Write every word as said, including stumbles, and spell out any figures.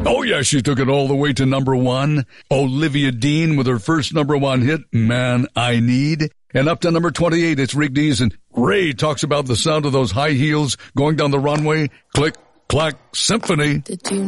Oh, yeah, she took it all the way to number one. Olivia Dean with her first number one hit, Man I Need. And up to number twenty-eight, it's Rick Dees, and Ray talks about the sound of those high heels going down the runway. Click, clack, symphony. Did you